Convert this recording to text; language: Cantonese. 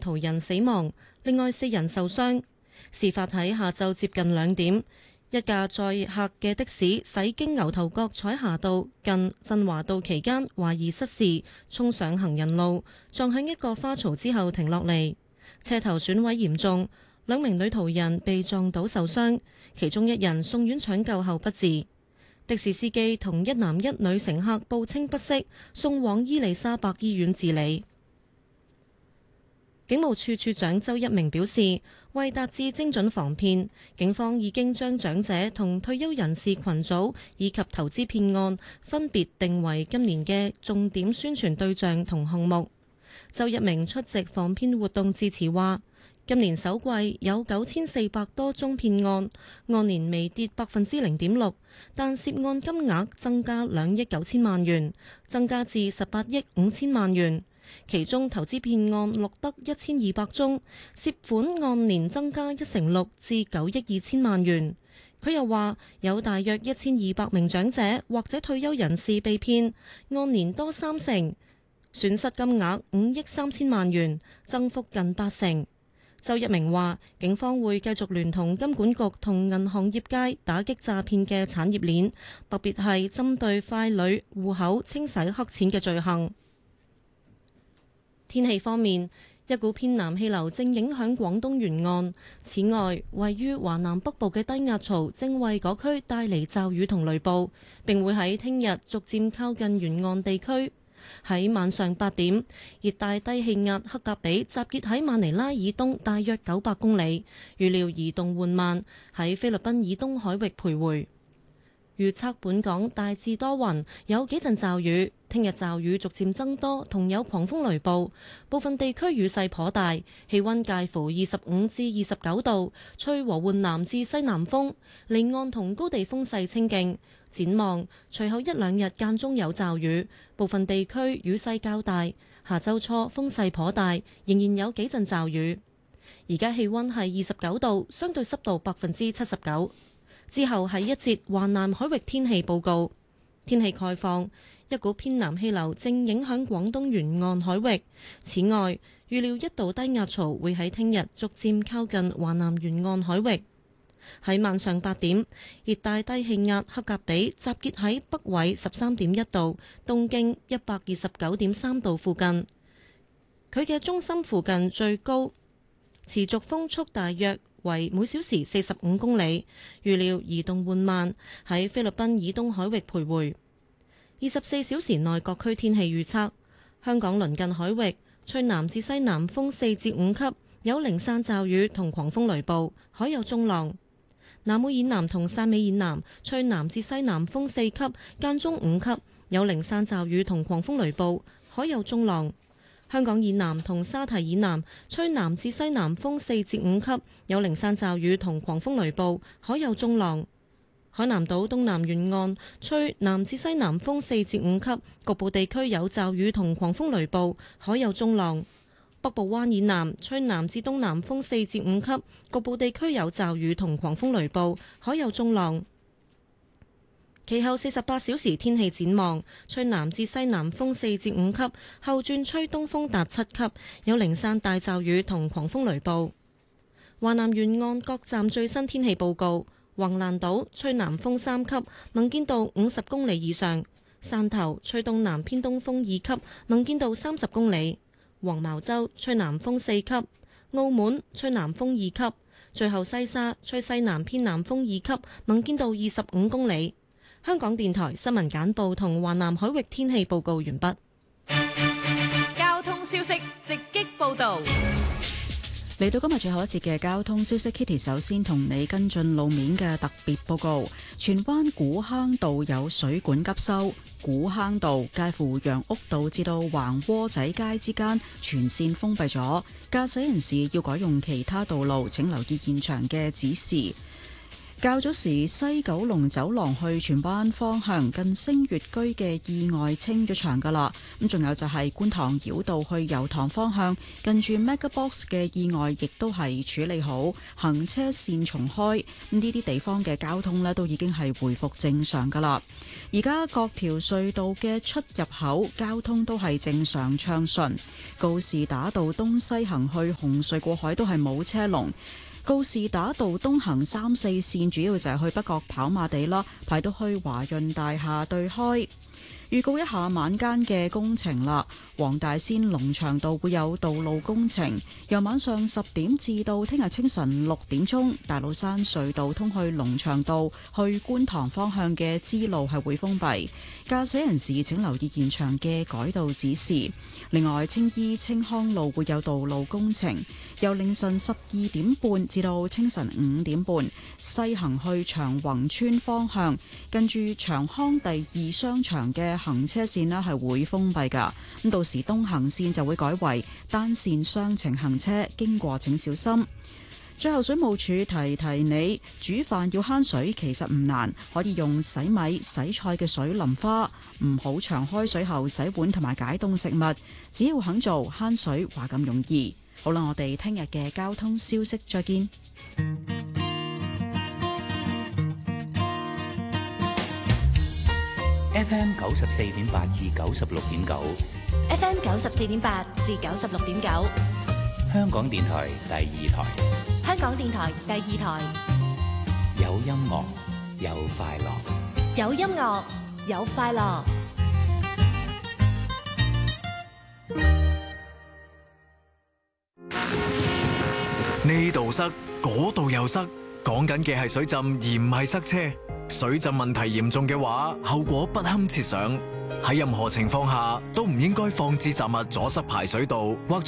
途人死亡，另外4人受傷。事發喺下晝接近2點，一架載客嘅的士駛經牛頭角彩霞道近振華道期間，懷疑失事，衝上行人路，撞向一個花槽之後停落嚟，車頭損毀嚴重，2名女途人被撞倒受傷，其中1人送院搶救後不治。的士司機同1男1女乘客報稱不適，送往伊利沙伯醫院治理。警務處處長周一鳴表示，為達至精準防騙，警方已經將長者同退休人士群組以及投資騙案分別定為今年嘅重點宣傳對象同項目。周一鳴出席防騙活動致辭話，今年首季有9400多宗騙案，按年微跌0.6%，但涉案金額增加2億9千萬元，增加至18億5千萬元。其中投資騙案錄得1200宗，涉款按年增加6%至9億2千萬元。佢又話有大約1200名長者或者退休人士被騙，按年多30%，損失金額5億3千萬元，增幅近80%。周一鳴話，警方會繼續聯同金管局同銀行業界打擊詐騙嘅產業鏈，特別係針對傀儡戶口清洗黑錢嘅罪行。天氣方面，一股偏南氣流正影響廣東沿岸。此外，位於華南北部嘅低壓槽正為嗰區帶嚟驟雨同雷暴，並會喺聽日逐漸靠近沿岸地區。喺晚上8點，熱帶低氣壓克格比集結喺馬尼拉以東大約900公里，預料移動緩慢，喺菲律賓以東海域徘徊。預測本港大致多雲，有幾陣驟雨。聽日驟雨逐漸增多，同有狂風雷暴，部分地區雨勢頗大。氣溫介乎25至29度，吹和緩南至西南風，離岸同高地風勢清勁。展望隨後1-2日間中有驟雨，部分地區雨勢較大。下周初風勢頗大，仍然有幾陣驟雨。而家氣溫係29度，相對濕度79%。之後係一節華南海域天氣報告。天氣概況，一股偏南氣流正影響廣東沿岸海域。此外，預料一道低壓槽會喺聽日逐漸靠近華南沿岸海域。喺晚上8點，熱帶低氣壓克格比集結喺北緯13.1度、東經129.3度附近。佢嘅中心附近最高持續風速大約為每小時45公里，預料移動緩慢，喺菲律賓以東海域徘徊。24小時內各區天氣預測：香港鄰近海域吹南至西南風4至5級，有零散驟雨同狂風雷暴，海有中浪。南澳以南同汕尾以南吹南至西南風4級，間中5級，有零散驟雨同狂風雷暴，海有中浪。香港以南同沙堤以南吹南至西南風4至5級，有零散驟雨同狂風雷暴，海有中浪。海南島東南沿岸吹南至西南風4至5級，局部地區有驟雨同狂風雷暴，海有中浪。北部灣以南吹南至東南風4至5級，局部地區有驟雨同狂風雷暴，海有中浪。其後48小時天氣展望，吹南至西南風4至5級，後轉吹東風達7級，有零散大驟雨同狂風雷暴。華南沿岸各站最新天氣報告：橫瀾島吹南風3級，能見度50公里以上；汕頭吹東南偏東風2級，能見度30公里；黃茅洲吹南風4級；澳門吹南風2級；最後西沙吹西南偏南風2級，能見度25公里。香港電台新聞簡報同華南海域天氣報告完畢。 交通消息直擊報道。 嚟到今日最後一節嘅交通消息 ，Kitty 首先同你跟進路面嘅特別報告。荃灣古坑道有水管急修，古坑道介乎楊屋道至到橫窩仔街之間全線封閉咗，駕駛人士要改用其他道路，請留意現場嘅指示。 較早時西九龍走廊去荃灣方向近星月居嘅意外清咗場㗎啦，咁仲有就係觀塘繞道去油塘方向近住 MegaBox 嘅意外亦都係處理好，行車線重開，呢啲地方嘅交通呢都已經係回復正常㗎啦。而家各條隧道嘅出入口交通都係正常暢順，告士打道東西行去紅隧過海都係冇車龍。告士打道東行3、4線主要就係去北角跑馬地啦，排到去華潤大廈對開。預告一下晚間嘅工程啦，黃大仙龍翔道會有道路工程，由晚上10點至到聽日清晨6點鐘，大老山隧道通去龍翔道去觀塘方向嘅支路係會封閉，駕駛人士請留意現場嘅改道指示。另外，青衣青康路會有道路工程，由凌晨12點半至到清晨5點半，西行去長宏村方向，近住長康第2商場嘅行車線呢係會封閉㗎，咁到時東行線就會改為單線雙程行車，經過請小心。最後，水務署提提你，煮飯要慳水其實唔難，可以用洗米、洗菜嘅水淋花，唔好長開水喉洗碗同埋解凍食物，只要肯做，慳水話咁容易。好啦，我哋聽日嘅交通消息再見。 FM 94.8至96.9 FM 94.8至96.9， 香港電台第2台， 香港電台第2台， 有音樂有快樂， 有音樂有快樂。 呢度塞，嗰度又塞，講緊嘅係水浸而唔係塞車。水浸問題嚴重嘅話，後果不堪設想。喺任何情況下都唔應該放置雜物阻塞排水道或